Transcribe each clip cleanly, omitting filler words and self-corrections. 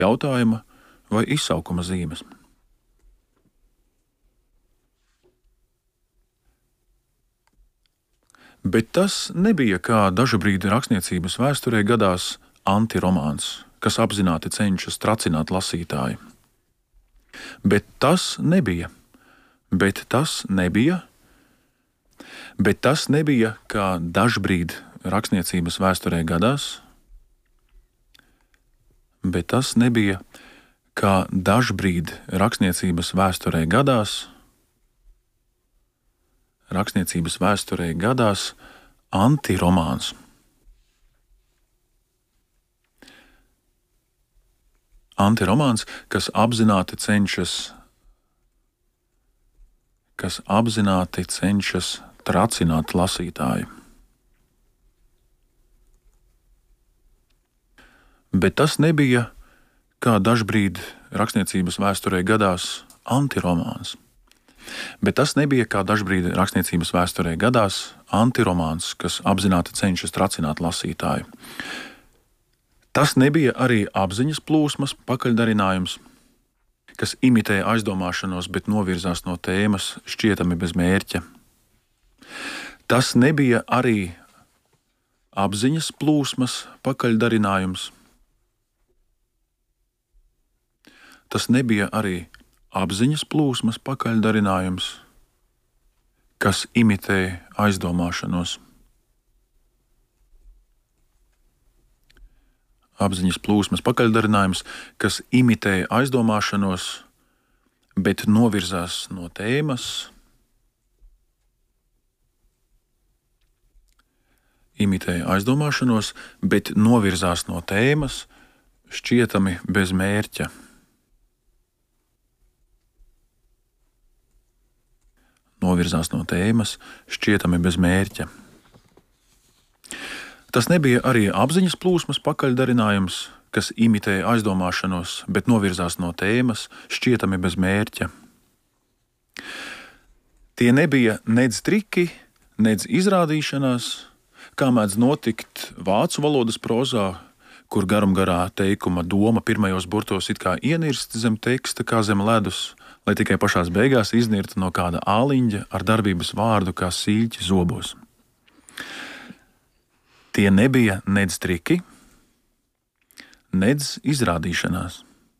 jautājuma vai izsaukuma zīmes. Bet tas nebija, kā dažu brīdi rakstniecības vēsturē gadās, antiromāns, kas apzināti cenšas tracināt lasītāju. Bet tas nebija, kā dažbrīd rakstniecības vēsturē gadās, bet tas nebija, kā dažbrīd rakstniecības vēsturē gadās, rakstniecības vēsturē gadās antiromāns. Antiromāns, kas apzināti cenšas tracināt lasītāju. Bet tas nebija, kā dažbrīd rakstniecības vēsturē gadās, antiromāns. Bet tas nebija, kā dažbrīd rakstniecības vēsturē gadās, antiromāns, kas apzināti cenšas tracināt lasītāju. Tas nebija arī apziņas plūsmas pakaļdarinājums, kas imitē aizdomāšanos, bet novirzās no tēmas šķietami bez mērķa. Tas nebija arī apziņas plūsmas pakaļdarinājums. Tas nebija arī apziņas plūsmas pakaļdarinājums, kas imitē aizdomāšanos. Apziņas plūsmas pakaļdarinājums, kas imitē aizdomāšanos, bet novirzās no tēmas, šķietami bez mērķa. Novirzās no tēmas, šķietami bez mērķa. Tas nebija arī apziņas plūsmas pakaļdarinājums, kas imitē aizdomāšanos, bet novirzās no tēmas, šķietami bez mērķa. Tie nebija nedz triki, nedz izrādīšanās, kā mēdz notikt vācu valodas prozā, kur garumgarā teikuma doma pirmajos burtos it kā ienirst zem teksta kā zem ledus, lai tikai pašās beigās iznirtu no kāda āliņģa ar darbības vārdu kā siļķi zobos. Tie nebija nedz triki, nedz izrādīšanās.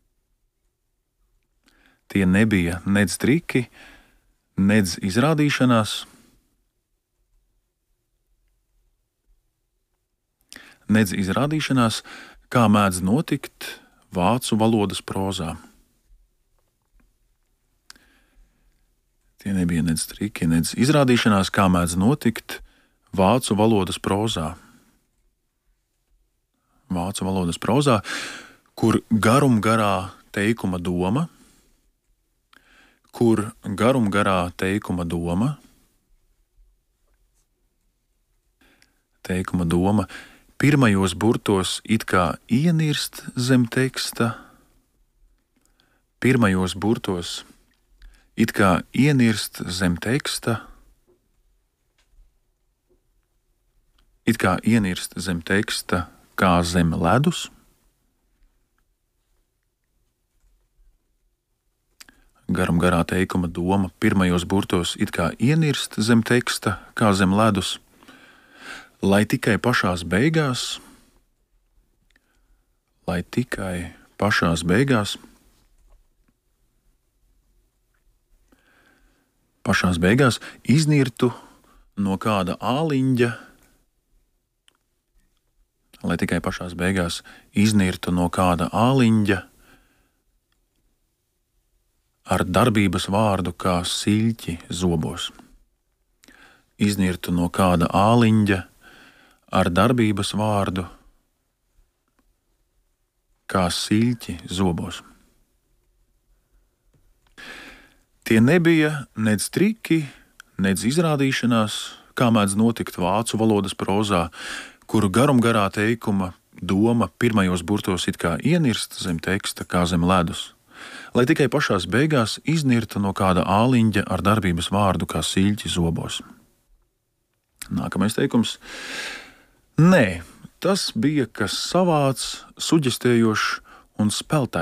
Tie nebija nedz triki, nedz izrādīšanās, kā mēdz notikt vācu valodas prozā. Tie nebija nedz triki, nedz izrādīšanās, kā mēdz notikt vācu valodas prozā. Vācu valodas prozā, kur garumgarā teikuma doma, pirmajos burtos it kā ienirst zem teksta, kā zem ledus, garumgarā teikuma doma pirmajos burtos it kā ienirst zem teksta, kā zem ledus, lai tikai pašās beigās iznirtu no kāda āliņģa, ar darbības vārdu kā siļķi zobos. Iznirtu no kāda āliņģa ar darbības vārdu kā siļķi zobos. Tie nebija nedz triki, nedz izrādīšanās, kā mēdz notikt vācu valodas prozā, kuru garumgarā teikuma doma pirmajos burtos it kā ienirst zem teksta kā zem ledus, lai tikai pašās beigās iznirta no kāda āliņģa ar darbības vārdu kā siļķi zobos. Nākamais teikums. Nē, tas bija kas savāds, suģestējošs un spēlētāji.